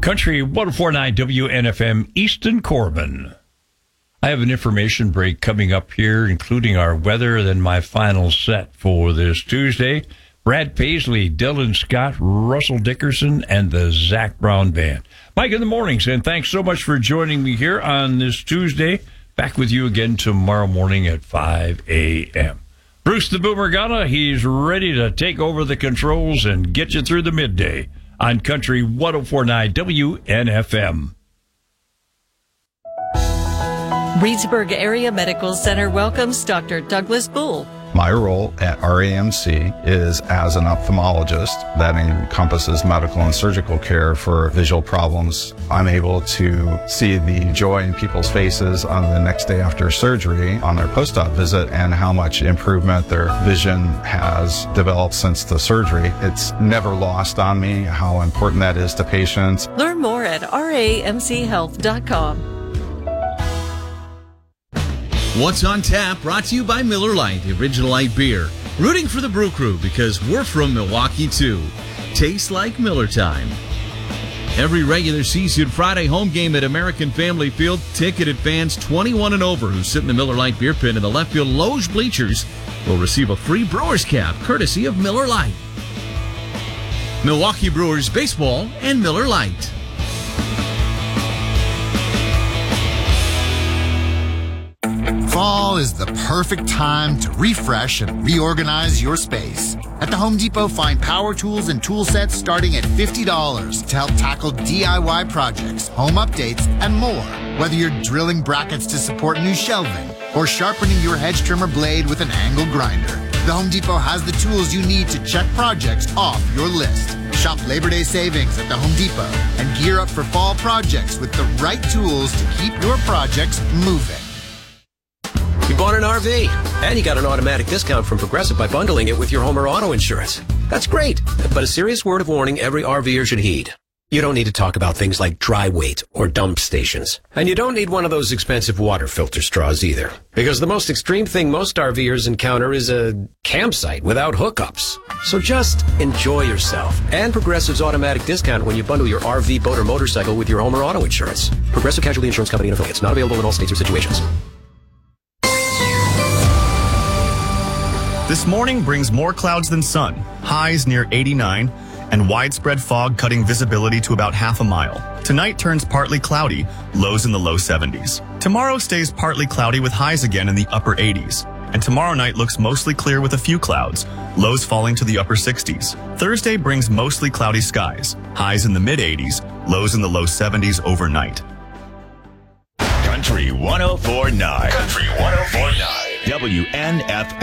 Country 104.9 WNFM, Easton Corbin. I have an information break coming up here, including our weather, then my final set for this Tuesday. Brad Paisley, Dylan Scott, Russell Dickerson, and the Zach Brown Band. Mike in the mornings, and thanks so much for joining me here on this Tuesday. Back with you again tomorrow morning at 5 a.m. Bruce the Boomer Gunna, he's ready to take over the controls and get you through the midday on Country 104.9 WNFM. Reedsburg Area Medical Center welcomes Dr. Douglas Bull. My role at RAMC is as an ophthalmologist that encompasses medical and surgical care for visual problems. I'm able to see the joy in people's faces on the next day after surgery on their post-op visit and how much improvement their vision has developed since the surgery. It's never lost on me how important that is to patients. Learn more at ramchealth.com. What's on Tap, brought to you by Miller Lite, the original light beer. Rooting for the Brew Crew because we're from Milwaukee too. Tastes like Miller time. Every regular season Friday home game at American Family Field, ticketed fans 21 and over who sit in the Miller Lite beer pit in the left field loge bleachers will receive a free Brewers cap courtesy of Miller Lite. Milwaukee Brewers baseball and Miller Lite. Fall is the perfect time to refresh and reorganize your space. At the Home Depot, find power tools and tool sets starting at $50 to help tackle DIY projects, home updates, and more. Whether you're drilling brackets to support new shelving or sharpening your hedge trimmer blade with an angle grinder, the Home Depot has the tools you need to check projects off your list. Shop Labor Day savings at the Home Depot and gear up for fall projects with the right tools to keep your projects moving. You bought an RV, and you got an automatic discount from Progressive by bundling it with your home or auto insurance. That's great, but a serious word of warning every RVer should heed. You don't need to talk about things like dry weight or dump stations. And you don't need one of those expensive water filter straws either. Because the most extreme thing most RVers encounter is a campsite without hookups. So just enjoy yourself. And Progressive's automatic discount when you bundle your RV, boat, or motorcycle with your home or auto insurance. Progressive Casualty Insurance Company and affiliates. Not available in all states or situations. This morning brings more clouds than sun, highs near 89, and widespread fog cutting visibility to about half a mile. Tonight turns partly cloudy, lows in the low 70s. Tomorrow stays partly cloudy with highs again in the upper 80s. And tomorrow night looks mostly clear with a few clouds, lows falling to the upper 60s. Thursday brings mostly cloudy skies, highs in the mid 80s, lows in the low 70s overnight. Country 104.9. Country 104.9. WNFM.